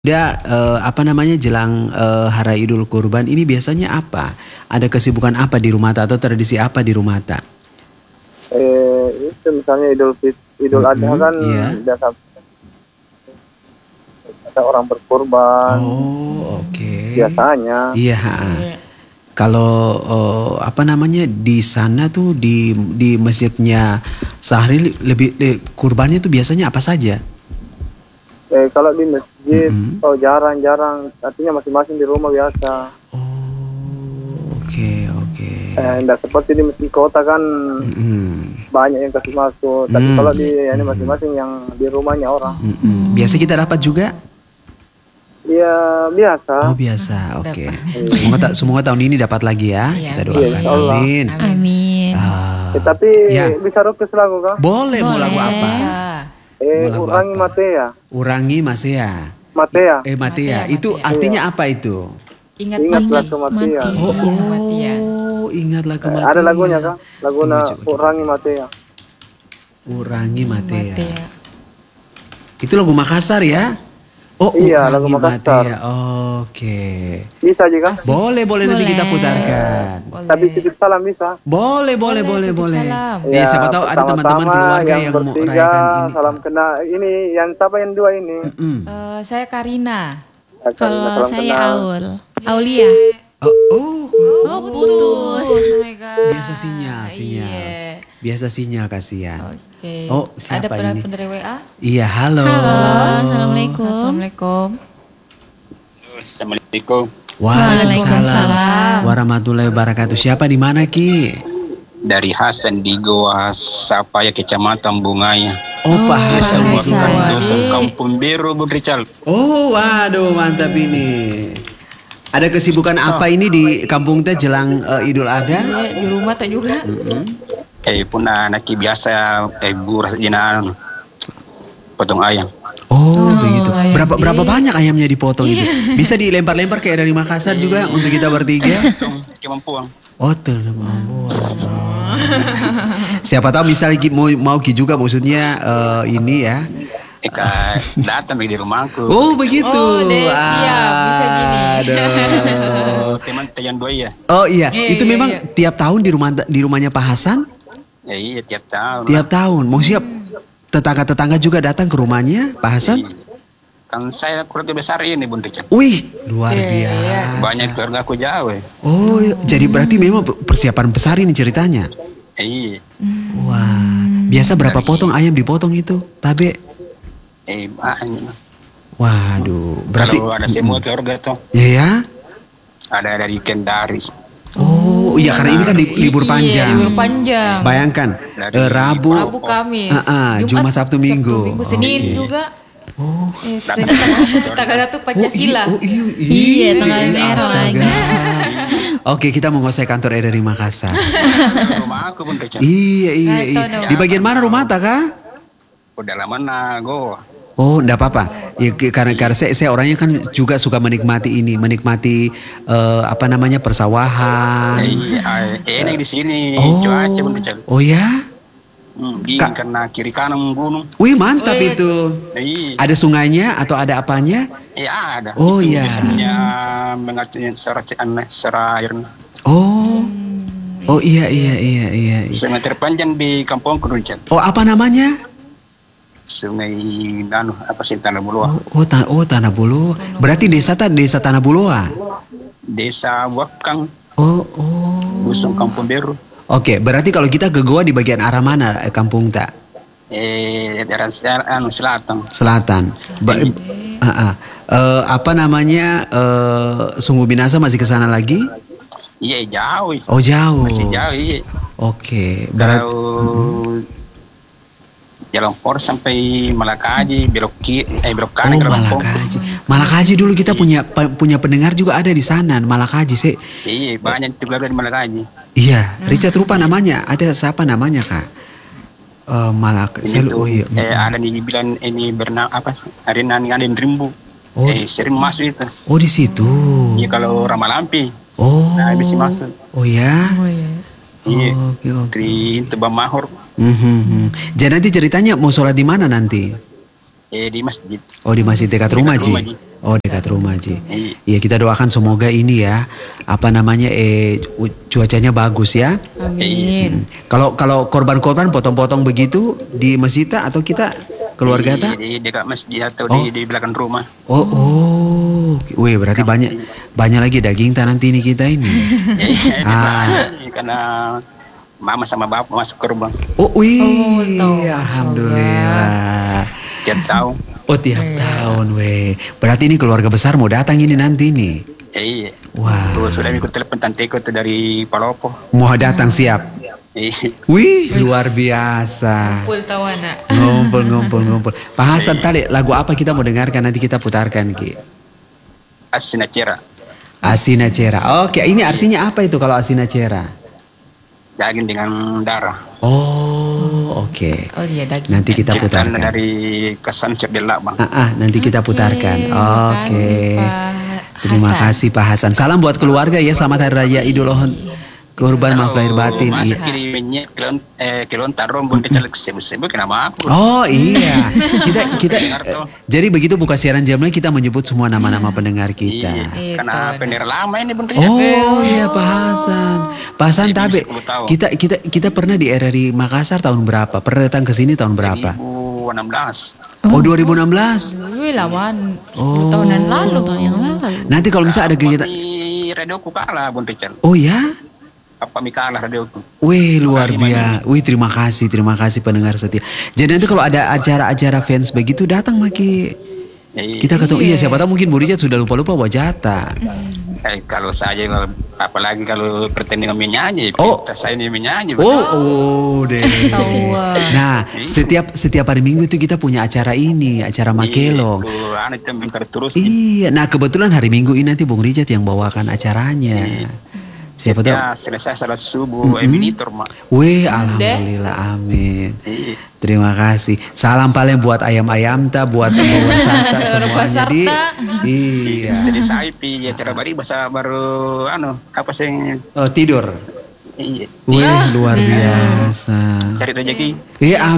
Udah apa namanya jelang Hari Idul Kurban ini biasanya apa? Ada kesibukan apa di rumah atau tradisi apa di rumah? Itu misalnya Idul Adha kan biasa ada orang berkurban. Oh, oke. Biasanya. Iya. Kalau apa namanya di sana tuh di masjidnya Sahri kurbannya tuh biasanya apa saja? Kalau di masjid, jarang-jarang, artinya masing-masing di rumah biasa. Oh, oke. Tidak seperti di masjid kota kan banyak yang kasih masuk. Tapi kalau di ini masing-masing yang di rumahnya orang. Biasa kita dapat juga? Iya biasa. Oh biasa, oke. Semoga tahun ini dapat lagi ya. Kita doakan. Amin. Tapi bisa request lagu kah? Boleh, mau lagu apa? Urangi Matea. Urangi Matea. Matea. Itu artinya apa itu? Ingatlah kematian. Ingatlah kematian. Ada lagunya kan? Lagunya Urangi Matea. Urangi Matea. Itu lagu Makassar ya? Oh iya, lagu Makassar. Oke. Bisa juga? Boleh nanti kita putarkan. Tapi titip salam bisa? Boleh. Ya, siapa tahu ada teman-teman keluarga yang mau rayakan ini. Salam kena ini yang siapa yang dua ini? Saya Karina. Kalau saya Aulia. Putus. Oh my God. Biasa sinyal. Iya. Biasa sinyal kasihan. Oke. Oh, siapa ada ini? dari WA? Iya, halo. Assalamualaikum. Waalaikumsalam warahmatullahi wabarakatuh. Siapa di mana, Ki? Dari Hasan di Goa Sapaya, Kecamatan Bungaya. Oh, Pak Hasan di Dusun Kampung Biru, Bung Rizal. Oh, waduh, mantap ini. Ada kesibukan apa ini di kampung teh jelang Idul Adha? Di rumah teh juga. Punah naki biasa buras jinan potong ayam. Oh, begitu. Berapa banyak ayamnya dipotong itu? Bisa dilempar-lempar kayak dari Makassar juga untuk kita bertiga? Kemampuan. Oh, kemampuan. Siapa tahu misalnya mau Ki juga maksudnya ini ya. Datang di rumahku. Oh begitu. Oh siap, bisa gini. Teman yang dua ya. Oh iya, itu memang tiap tahun di rumahnya Pak Hasan? Iya, tiap tahun. Tiap tahun. Mau siap tetangga-tetangga juga datang ke rumahnya Pak Hasan? Kan saya keluarga besar ini, Bun Richard. Wih, luar biasa. Banyak keluarga aku jauh. Oh, jadi berarti memang persiapan besar ini ceritanya? Iya. Wah, biasa berapa potong ayam dipotong itu, Tabe? Banyak. Waduh, berarti kalau ada semua keluarga tuh. Iya. Ada dari Kendari. Oh, iya karena ini kan libur panjang. Libur panjang. Bayangkan, Rabu Kamis, Jumat Sabtu Minggu. Senin juga. Oh, tanggal 1 Pancasila. Iya, tanggal merah lagi. Oke, kita mau ngosek kantor dari Makassar. Rumah aku, Bun Richard. Iya. Di bagian mana rumah kah? Udah lama nago. Oh, enggak apa-apa. Ya, karena saya orangnya kan juga suka menikmati apa namanya persawahan. Enak di sini. Cuaca Bun Richard. Oh ya? Dingin karena kiri kanan gunung. Wih, mantap itu. Ada sungainya atau ada apanya? Iya, ada. Oh iya. Biasanya mengaturnya secara air. Oh iya. Sungai terpanjang di kampungku, Richard. Oh, apa namanya? Sungai Tanah Buloa. Oh, Tanah Buloa. Berarti desa Tanah Buloa. Desa Wakang. Oh. Dusun Kampung Biru. Oke, berarti kalau kita ke Goa di bagian arah mana kampung tak? Daerah selatan. Selatan. Apa namanya? Sungguh Binasa masih ke sana lagi? Iya, jauh. Oh, jauh. Masih jauh, iya. Oke. Jalan Por sampai Malakaji, belok kanan ke Malakaji. Malakaji dulu kita punya pendengar juga ada di sana, Malakaji sih. Iya, banyak juga dari Malakaji. Iya, Richard Rupa namanya. Ada siapa namanya, Kak? Malakaji. Ada nih bilang ini bernama apa? Arinani Alin Rimbu. Sering masuk itu. Oh, di situ. Iya, kalau Ramalampi. Oh. Nah, bisa masuk. Oh ya. Iya. Oke. Di Tebang Mahur. Jadi nanti ceritanya mau sholat di mana nanti? Di masjid. Oh, di masjid dekat rumah, Ji. Oh, dekat rumah, Ji. Iya. Iya, kita doakan semoga ini ya, apa namanya, cuacanya bagus ya. Amin. Kalau korban-korban potong-potong begitu di masjid atau kita keluarga ta? Di dekat masjid atau Oh. di belakang rumah. Oh. Wih, berarti banyak lagi daging nanti ini kita ini. Karena mama sama bapak masuk ke rumah. Oh, wih. Oh, tahu. Alhamdulillah. Tiap tahun. Oh, tiap tahun, weh. Berarti ini keluarga besar mau datang ini nanti nih. Iya. Wah. Tuh, sudah ikut telepon tanteku tuh dari Palopo. Mau datang siap. Iya. Wih, luar biasa. Kumpul tawana. Ngumpul. Pak Hasan, tadi lagu apa kita mau dengarkan nanti kita putarkan, Ki? Asina Cera. Asina Cera. Oke, ini artinya apa itu kalau Asina Cera? Daging dengan darah. Oh, oke. Oh iya, daging. Nanti kita Ciptaan putarkan. dari kesan Cerdela, Bang. Nanti kita putarkan. Oke. Terima Hasan. kasih Pak Hasan. Salam buat keluarga ya. Selamat Hari Raya Idul Adha. Kurban maaf lahir batin. Masa Iya. kirimnya kelontar rombong kecil sebut kenapa aku? Oh iya. Kita jadi begitu buka siaran jamnya kita menyebut semua nama-nama pendengar kita. Iya. Karena pendengar lama ini Bun. Oh iya Pak Hasan. Pak Hasan Jadi tabe. 10 tahun. Kita pernah di RRI Makassar tahun berapa? Pernah datang ke sini tahun berapa? 2016. Oh 2016. Wih, lawan. 10 tahunan lalu, tahun yang lalu. Nanti kalau misalnya ada kegiatan. Di radioku kalah Bun Richard. Oh ya? Apa Mikalah radioku? Wih luar biasa. Wih terima kasih pendengar setia. Jadi nanti kalau ada acara-acara fans begitu datang Maki. Kita ketemu. Iya siapa tahu mungkin Bu Richard sudah lupa Wajata. Kalau saya apalagi kalau pertandingan menyanyi, Oh. saya ini menyanyi. Oh deh. Tahu. Nah setiap hari Minggu itu kita punya acara ini, acara Makelong. Itu bentar terus. Iya. Nah kebetulan hari Minggu ini nanti Bung Richard yang bawakan acaranya. Siapa tahu. Ya, selesai salat subuh, eminitor mak. Wih alhamdulillah amin. Iya. Terima kasih. Salam paling buat ayam-ayam ta, buat Mbak Sarta semuanya di. Iya. Jadi saya pi acara baru apa sih? Oh, tidur. Iya. Wih luar biasa. Cari rezeki. Iya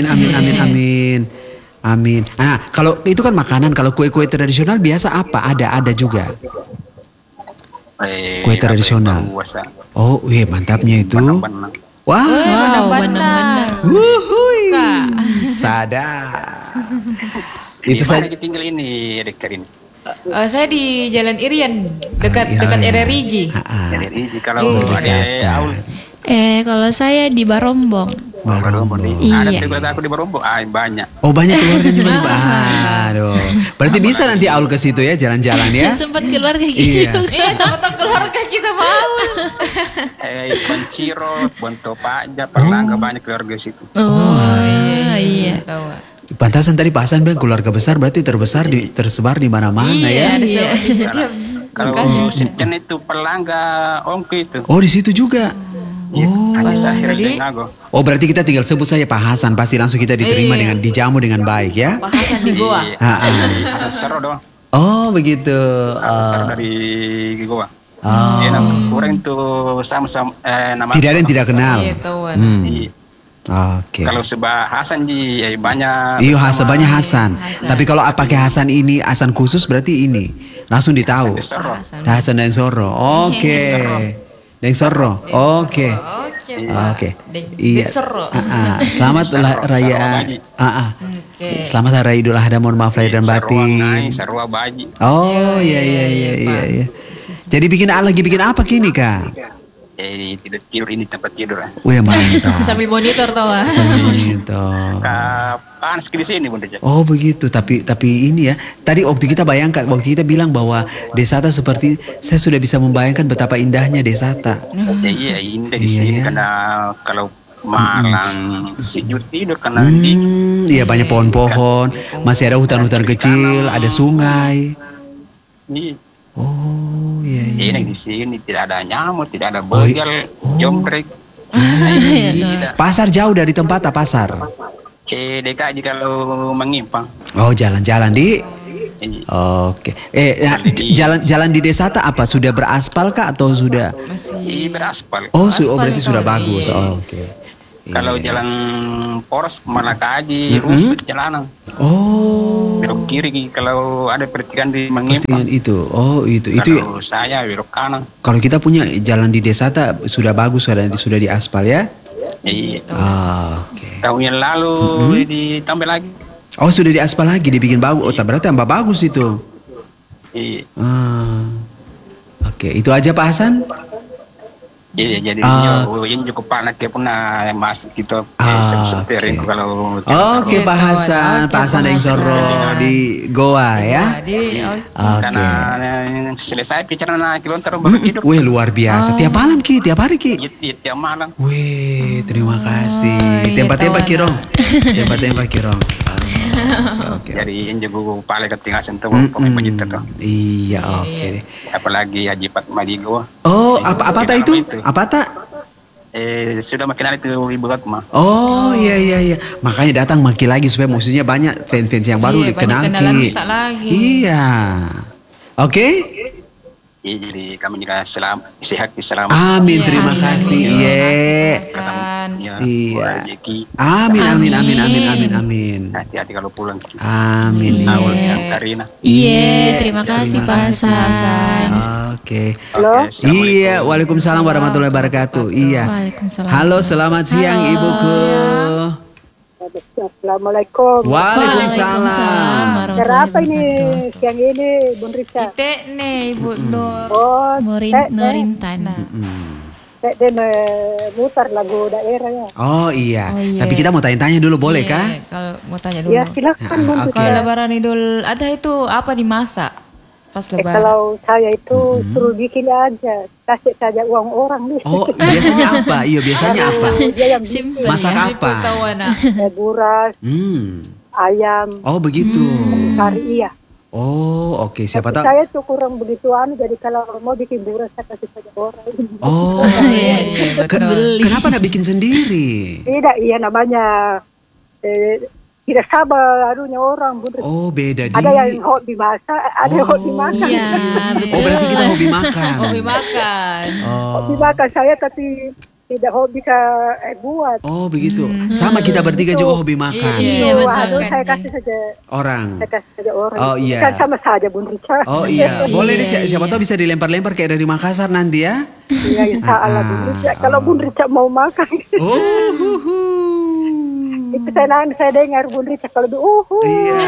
amin. Amin. Nah kalau itu kan makanan, kalau kue-kue tradisional biasa apa? Ada juga. Kue tradisional. Oh, wih mantapnya itu. Benang-benang. Wah. Wow, benar-benar. Wuhui. Sadar. Itu Itu saya saja. tinggal ini dekat ini. Saya di Jalan Irian, dekat Irian. RRIJ. Jadi ini kalau ada Aul, Kalau saya di Barombong. Barombong. Iya. Ada keluarga aku di Barombong, banyak. Oh banyak keluarga juga di Aduh. Berarti bisa nanti Aul ke situ ya jalan-jalan ya. Sempat keluarga Iya. gitu. Tahu-tahu keluarga kita mau. Panciro, Bonto Paja, Perlangga banyak keluarga di situ. Oh, iya. Tahu. Pantasan tadi Pak Hasan bilang keluarga besar berarti tersebar di mana-mana ya. Ada di setiap. Kalau Sinten itu Perlangga, Ongki itu. Oh di situ juga. Hanya Sahir jadi- Dengago. Oh berarti kita tinggal sebut saja Pak Hasan pasti langsung kita diterima dengan dijamu dengan baik ya. Pak Hasan di Goa. Asal Sero dong. Oh begitu. Asal Sero dari Goa. Oh. Ya, kurang itu sama-sama nama. Tidak ada yang tidak kenal. Iya, tahuan. Iya. Oke. Kalau sebab Hasan ji banyak. Iya bersama. Hasan banyak Hasan. Tapi kalau pakai Hasan ini Hasan khusus berarti ini langsung ditahu. Sero. Hasan dan Soro. Oke. Dan Soro. Oke. Oke. Iya. Desero. Selamat raya. Selamat hari raya Idul Adha. Mohon maaf lahir dan batin. Sarwa Baji. Oh iya. Jadi bikin apa kini Kak? Tidur ini tempat tidur lah. Wih mantap. Sambil monitor tahu. Monitor. Kapan di sini Bunda Jack? Oh begitu, tapi ini ya. Tadi waktu kita bilang bahwa Desata seperti saya sudah bisa membayangkan betapa indahnya Desata. Iya indah di Iya, sini ya. karena kalau malam sejuk tidur karena Iya banyak pohon-pohon, masih ada hutan-hutan kecil, ada sungai. Iya. Oh iya. Ini di sini tidak ada nyamuk, tidak ada begal, jombrek. Pasar jauh dari tempat pasar. DKI kalau mengimpang. Oh jalan-jalan di. Iya. Oke. Jalan di Desata apa sudah beraspal kah atau sudah? Ini beraspal. Oh berarti sudah bagus. Oh, oke. Kalau Iya. jalan poros malah kaji rusut jalanan. Oh. Belok kiri kalau ada pertigaan di mengimpang. Postingan itu. Oh, itu. Kalau saya belok kanan. Kalau kita punya jalan di desa sudah bagus, sudah di aspal ya? Iya. Oke. Tahun yang lalu ditambah lagi. Oh, sudah di aspal lagi, dibikin bagus. Oh, berarti tambah bagus itu. Iya. Oke, itu aja Pak Hasan? Iya, jadi ini cukup panas kayak pernah masuk gitu. Seperti itu kalau. Oke, Pak Hasan, Pak Hasan yang Soro di Goa ya. Karena selesai bicara kilonter baru tidur. Wih, luar biasa. Tiap malam Ki, tiap hari Ki. Iya, tiap malam. Wih, terima kasih. Tembak-tembak Kirong. Tembak-tembak Kirong. Oke. Jadi ini juga paling ketinggalan sentuh pemain itu tuh. Iya, oke deh. Apalagi Haji Fatma di Goa. Oh, apa itu? Apa tak? Sudah makin hari itu Ibu Fatma. Oh, iya. Makanya datang makin lagi supaya maksudnya banyak fans-fans yang baru dikenal Ki. Iya. Oke? Iya, jadi kami juga sehat selamat. Amin, terima kasih. Iya. Iya. Amin. Hati-hati kalau pulang. Amin. Awal yang Karina. Iya, terima kasih Pak Hasan. Oke. Halo? Iya, waalaikumsalam warahmatullahi wabarakatuh. Iya. Waalaikumsalam. Halo, selamat siang Ibuku. Assalamualaikum. Waalaikumsalam. Cara apa ini siang ini Bun Risa? Ite nih Ibu Nur. Oh, Norintan. saya mutar lagu daerah ya. Oh iya. Oh, iya. Tapi kita mau tanya-tanya dulu boleh kah? Kalau mau tanya dulu. Ya silakan Bun Risa. Kalau Lebaran Idul Adha itu apa dimasak pas Lebaran? Kalau saya itu suruh bikin aja, kasih saja uang orang nih. Oh, biasanya apa? Iya, biasanya apa? Dia yang bikin. Simple. Masak ya. apa? Buras, ayam, Oh, begitu. kari iya. Oh, oke. Siapa tahu. Saya tuh kurang begitu jadi kalau mau bikin buras saya kasih saja orang. Oh, Iya, betul. kenapa nggak bikin sendiri? Tidak, iya namanya tidak sabar adunya orang Bun Risa. Oh, beda Ada yang hobi masak, ada yang hobi makan. Iya, Oh, berarti kita hobi makan. Hobi makan. Hobi makan saya tapi tidak hobi buat. Oh, begitu. Sama kita bertiga juga hobi makan. Iya, Itu, betul. saya kasih saja. Orang. Saya kasih saja orang. Oh, iya. Kan sama saja Bun Risa. Oh iya, boleh deh. Iya, Siapa tahu bisa dilempar-lempar kayak dari Makassar nanti ya. Iya, insya Allah Bun Risa. Kalau Bun Risa mau makan. Oh, Itu saya dengar Bun Risa kalau iya.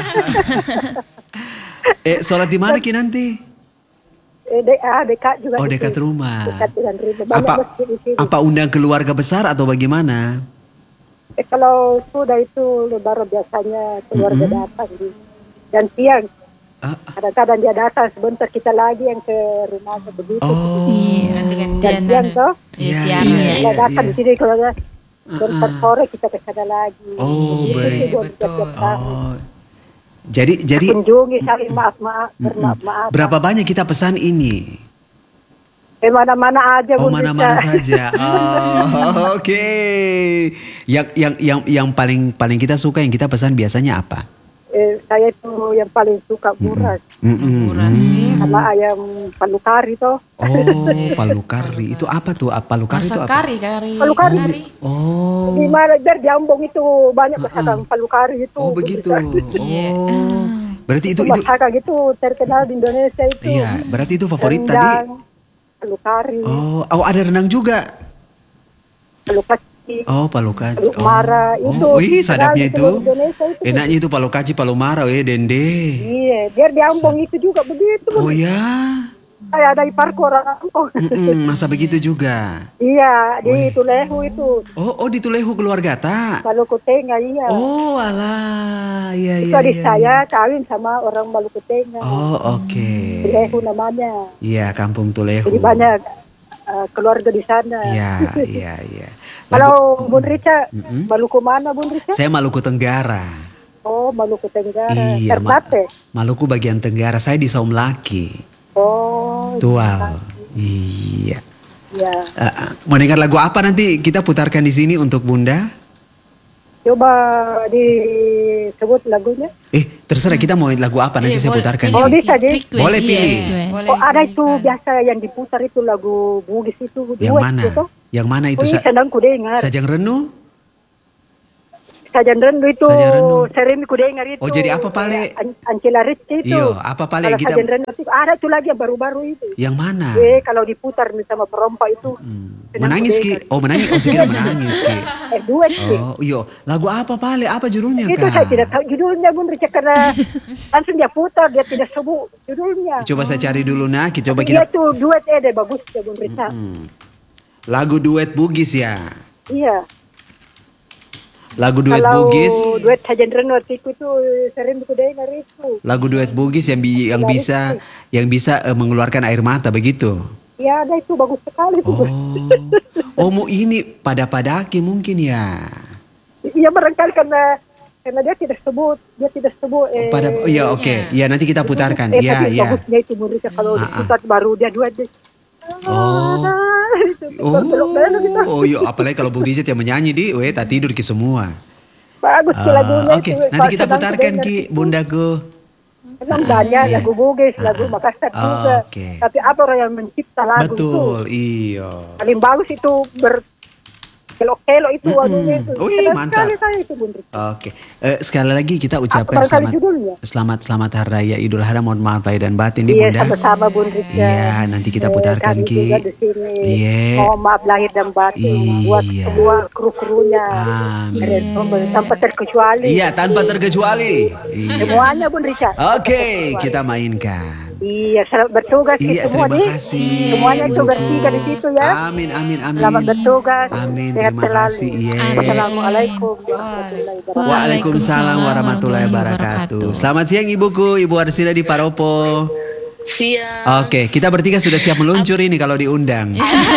Sholat di mana Ki nanti? dekat juga. Oh, di dekat sini. rumah. Dekat dengan rumah. Banyak masjid di sini. Apa undang keluarga besar atau bagaimana? Kalau sudah itu lebaran biasanya keluarga datang dan siang. Kadang-kadang dia datang sebentar kita lagi yang ke rumah begitu. Oh, Nanti Dan gantian. siang toh. Iya, Iya, siang. iya. Dia datang di sini kalau sebentar sore kita ke sana lagi. Oh, Itu baik. sih buat tiap-tiap tahun. Oh. Jadi Kunjungi saling maaf-maaf, bermaaf-maaf. berapa banyak kita pesan ini? Mana-mana aja Oh, Bun mana-mana Risa. saja. Oh, oke. Yang paling kita suka yang kita pesan biasanya apa? Saya itu yang paling suka buras. Sama ayam palu kari toh. Oh, palu kari. Itu apa tuh? Palu kari itu Masak apa? kari. Palu kari. Oh. Di mana biar di Ambon itu banyak masakan palu kari itu. Oh, begitu. Oh. Berarti itu masakan gitu terkenal di Indonesia itu. Iya, berarti itu favorit Rendang, tadi. palu kari. Oh, ada renang juga. Palu kaci. Oh, palu kaci. Palu mara itu. Wih, sadapnya terkenal di itu. seluruh Indonesia itu. Enaknya itu palu kaci, palu mara, dende. Iya, biar di Ambon itu juga begitu. Oh ya. Saya ada iparku orang Ambon. Masa begitu juga? Iya, di Tulehu itu. Oh, di Tulehu keluarga tak? Maluku Tengah, iya. Oh, alah. Iya, Itu iya. adik saya kawin sama orang Maluku Tengah. Oh, oke. Tulehu namanya. Iya, kampung Tulehu. Jadi banyak keluarga di sana. Iya. Kalau Bun Rica, Maluku mana Bun Rica? Saya Maluku Tenggara. Oh, Maluku Tenggara. Iya, Ternate. Maluku bagian Tenggara. Saya di Saumlaki. Oh. Tual. Iya. Ya. Mau dengar lagu apa nanti kita putarkan di sini untuk Bunda? Coba disebut lagunya. Terserah kita mau lagu apa nanti saya putarkan. Oh, bisa jadi. Boleh pilih. Oh, ada itu biasa yang diputar itu lagu Bugis itu. Yang duet mana? gitu. Yang mana itu? Senang ku dengar. Sajang Renu? Sajang Renu itu Sajang Renu. sering ku dengar itu. Oh jadi apa pale? Ancila Rizky itu. Iya, apa pale Kalau kita? Sajang Renu itu ada tuh lagi yang baru-baru itu. Yang mana? Kalau diputar sama perompak itu. Menangis Ki? Oh menangis, oh saya kira menangis Ki. Duet Ki. Oh iya, lagu apa pale? Apa judulnya Itu Kak? saya tidak tahu judulnya Bun Richard karena langsung dia putar, dia tidak sebut judulnya. Coba saya cari dulu nah, coba Dia kita. tuh duet deh bagus ya Bun Richard. Lagu duet Bugis ya. Iya. Lagu duet Kalau Bugis. duet Sajang Renu itu sering ku dengar itu. Lagu duet Bugis yang bisa mengeluarkan air mata begitu. Ya ada itu bagus sekali tuh. Oh mau ini pada-padaki mungkin ya. Iya barangkali karena dia tidak sebut. Iya oke. Ya nanti kita putarkan. Iya tapi iya. bagusnya itu Bun Richard kalau diputar baru dia duet deh. Oh iya apalagi kalau Bung Dijat yang menyanyi tak tidur Ki semua. Bagus Ki lagunya. Oke, nanti kita putarkan Ki bundaku. Memang banyak lagu Bugis, lagu Makassar juga. Oke. Tapi apa orang yang mencipta lagu itu? Betul, iya. Paling bagus itu kelok-kelok itu waduhnya itu. Mantap. Sekali saya itu Bun Richard. Oke, sekali lagi kita ucapkan barangkali judulnya? selamat Hari Raya Idul Adha. Mohon maaf lahir dan batin nih Iya Bunda. sama-sama Bun Richard. Iya, nanti kita putarkan kami Ki. juga di sini. Iya. Mohon maaf lahir dan batin buat Iya. semua kru-krunya. Amin. Tanpa terkecuali. Iya, tanpa terkecuali. Iya. Semuanya Bun Richard. Oke, kita mainkan. Iya, selamat bertugas Iya, semua terima nih. kasih. Semuanya itu bertiga di situ ya. Amin. Selamat bertugas. Amin, Sehat terima selalu. kasih. Iya. Assalamualaikum warahmatullahi wabarakatuh. Waalaikumsalam warahmatullahi wabarakatuh. Selamat siang Ibuku, Ibu Arsila di Paropo. Siap. Oke, kita bertiga sudah siap meluncur ini kalau diundang.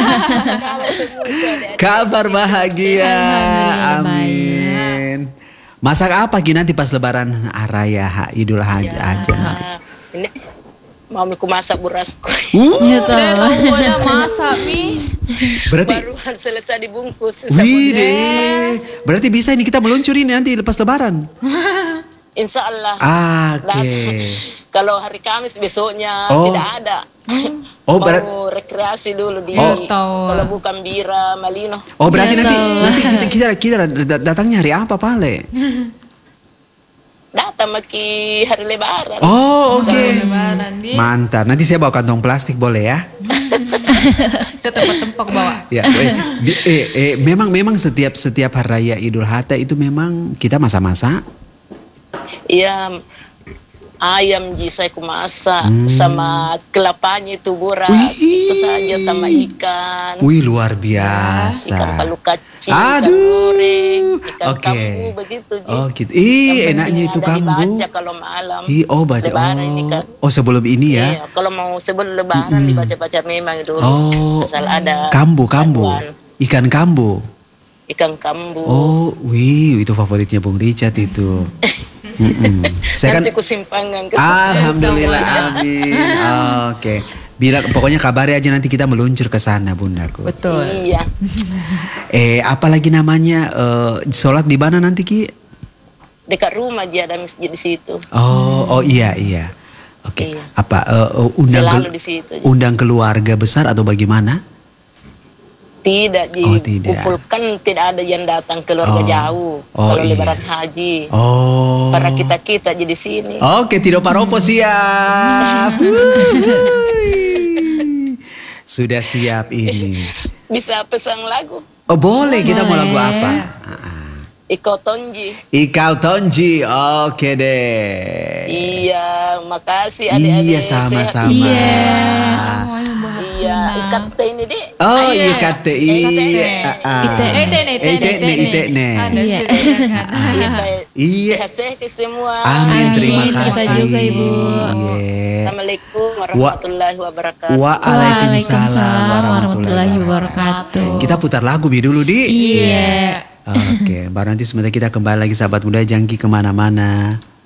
Kabar bahagia. Amin. Masak apa Ki nanti pas Lebaran Raya Idul Adha aja nanti? Ini mami ku masak buras kue. Ya tahu ada masak Mi. Berarti Baruan selesai dibungkus. wih deh. Berarti bisa ini kita meluncur ini nanti lepas Lebaran. Insya Allah. Oke. Kalau hari Kamis besoknya tidak ada. Oh, mau rekreasi dulu di kalau bukan Bira Malino. Oh berarti nanti kita datangnya hari apa Pale? Datang maki hari Lebaran. Oh oke. Mantap. Nanti saya bawa kantong plastik boleh ya? Saya tempat-tempat bawa. Ya. Memang setiap hari raya Idul Adha itu memang kita masak-masak. Iya. Ayam saya ku masak sama kelapanya itu buras itu saja sama ikan. Wih luar biasa. Ikan palu kacang, ikan goreng, ikan kambu begitu. Oh gitu. Enaknya itu kambu. Dibaca kalau malam. Baca. Lebaran ini kan. Oh sebelum ini ya. Iya, kalau mau sebelum Lebaran dibaca-baca memang dulu. Asal ada. Kambu. Ikan kambu. Ikan kambu. Oh, wih itu favoritnya Bung Richard itu. Saya nanti ku simpangan. Alhamdulillah, amin. Oke. Pokoknya kabari aja nanti kita meluncur ke sana bundaku. Betul. Iya. Apalagi namanya sholat di mana nanti Ki? Dekat rumah aja ada masjid di situ. Oh iya. Oke. Iya. Apa Selalu di situ. undang keluarga besar atau bagaimana? Tidak dikumpulkan, tidak ada yang datang keluarga jauh kalau Lebaran haji. Para kita jadi sini. Oke, tidak Paropo siap. Sudah siap ini. Bisa pesan lagu? Oh boleh, kita mau lagu apa? Ikau Tonji. Ikau Tonji, oke deh. Iya, makasih adik-adik. Iya sama-sama. Iya, ikat ini deh. Oh iya ikat Iya. Kasih ke semua. Amin, terima kasih. Kita juga Ibu. Assalamualaikum warahmatullahi wabarakatuh. Waalaikumsalam warahmatullahi wabarakatuh. Kita putar lagu dulu di. Iya. Oke, baru nanti sebentar kita kembali lagi sahabat muda, jangan kemana-mana.